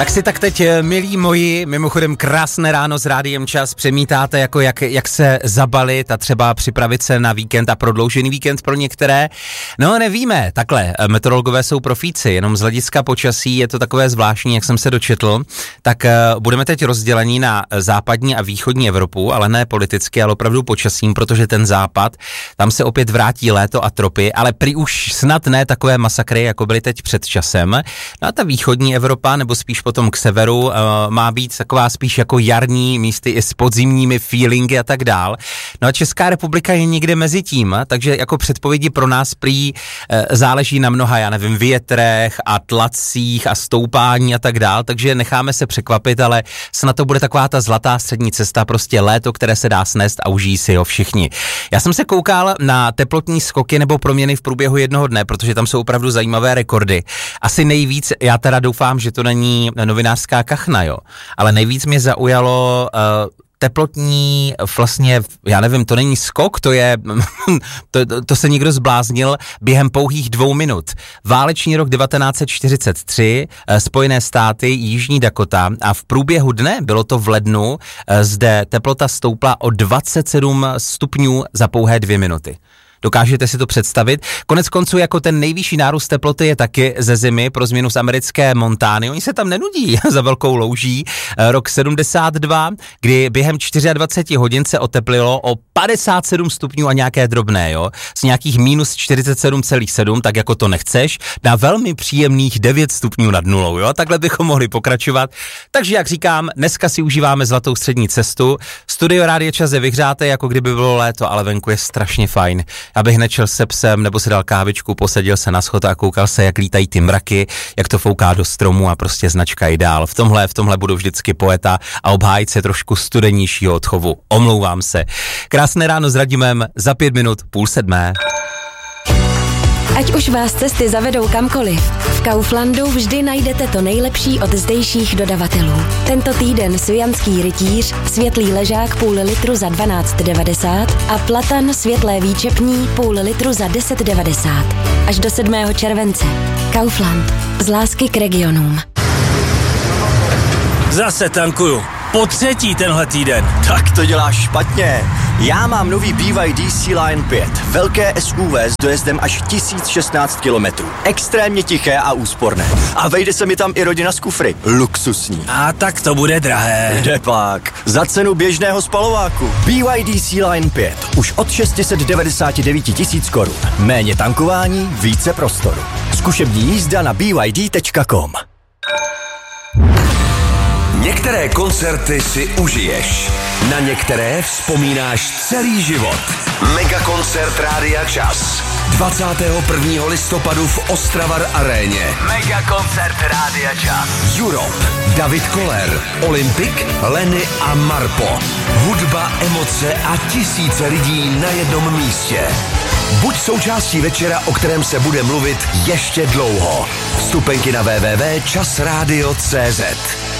Tak si tak teď, milí moji, mimochodem krásné ráno s Rádiem Čas, přemítáte, jako jak se zabalit a třeba připravit se na víkend a prodloužený víkend pro některé. No nevíme, takhle, meteorologové jsou profíci, jenom z hlediska počasí je to takové zvláštní, jak jsem se dočetl, tak budeme teď rozdělení na západní a východní Evropu, ale ne politicky, ale opravdu počasím, protože ten západ, tam se opět vrátí léto a tropy, ale prý už snad ne takové masakry, jako byly teď před časem. No a ta východní Evropa, nebo spíš potom k severu, má být taková spíš jako jarní, místy i s podzimními feelingy a tak dál. No a Česká republika je někde mezi tím, takže jako předpovědi pro nás prý záleží na mnoha, já nevím, větrech a tlacích a stoupání a tak dál, takže necháme se překvapit, ale snad to bude taková ta zlatá střední cesta, prostě léto, které se dá snést a užijí si ho všichni. Já jsem se koukal na teplotní skoky nebo proměny v průběhu jednoho dne, protože tam jsou opravdu zajímavé rekordy. Asi nejvíc, já teda doufám, že to není novinářská kachna, jo, ale nejvíc mě zaujalo teplotní, vlastně, já nevím, to není skok, to je, to se někdo zbláznil během pouhých 2 minut. Váleční rok 1943, Spojené státy, Jižní Dakota a v průběhu dne, bylo to v lednu, zde teplota stoupla o 27 stupňů za pouhé 2 minuty. Dokážete si to představit? Konec konců jako ten nejvyšší nárůst teploty je taky ze zimy pro změnu z americké Montány. Oni se tam nenudí za velkou louží. Rok 72, kdy během 24 hodin se oteplilo o 57 stupňů a nějaké drobné, jo? Z nějakých minus 47,7, tak jako to nechceš, na velmi příjemných 9 stupňů nad nulou, jo? Takhle bychom mohli pokračovat. Takže jak říkám, dneska si užíváme zlatou střední cestu. Studio Rádia Čas je vyhřáté, jako kdyby bylo léto, ale venku je strašně fajn. Abych nečel se psem, nebo si dal kávičku, posadil se na schod a koukal se, jak lítají ty mraky, jak to fouká do stromu a prostě značka Ideál. V tomhle budu vždycky poeta a obhájit se trošku studenějšího odchovu. Omlouvám se. Krásné ráno s Radimem, za 5 minut 6:30. Ať už vás cesty zavedou kamkoliv, v Kauflandu vždy najdete to nejlepší od zdejších dodavatelů. Tento týden svijanský rytíř, světlý ležák půl litru za 12,90 a platan světlé výčepní půl litru za 10,90. Až do 7. července. Kaufland. Z lásky k regionům. Zase tankuju. Po 3. tenhle týden. Tak to děláš špatně. Já mám nový BYD Sea-Line 5. Velké SUV s dojezdem až 1016 km. Extrémně tiché a úsporné. A vejde se mi tam i rodina s kufry. Luxusní. A tak to bude drahé. Kde pak? Za cenu běžného spalováku. BYD Sea-Line 5. Už od 699 000 korun. Méně tankování, více prostoru. Zkušební jízda na byd.com. Některé koncerty si užiješ, na některé vzpomínáš celý život. Megakoncert Rádia Čas. 21. listopadu v Ostravar Aréně. Megakoncert Rádia Čas. Europe, David Koller, Olympik, Lenny a Marpo. Hudba, emoce a tisíce lidí na jednom místě. Buď součástí večera, o kterém se bude mluvit ještě dlouho. Vstupenky na www.časradio.cz.